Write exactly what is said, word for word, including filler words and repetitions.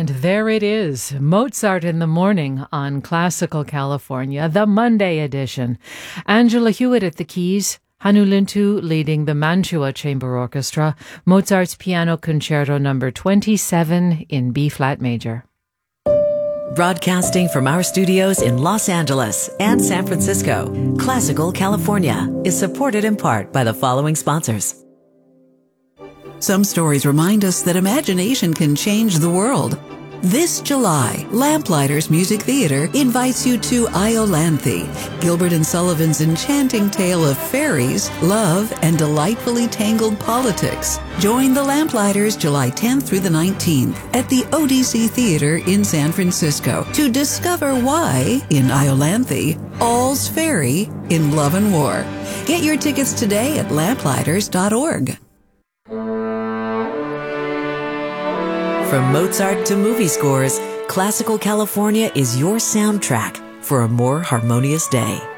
And there it is, Mozart in the Morning on Classical California, the Monday edition. Angela Hewitt at the keys, Hannu Lintu leading the Mantua Chamber Orchestra, Mozart's Piano Concerto number twenty-seven in B-flat major. Broadcasting from our studios in Los Angeles and San Francisco, Classical California is supported in part by the following sponsors. Some stories remind us that imagination can change the world. This July, Lamplighters Music Theater invites you to Iolanthe, Gilbert and Sullivan's enchanting tale of fairies, love, and delightfully tangled politics. Join the Lamplighters July tenth through the nineteenth at the O D C Theater in San Francisco to discover why, in Iolanthe, all's fairy in love and war. Get your tickets today at lamplighters dot org. From Mozart to movie scores, Classical California is your soundtrack for a more harmonious day.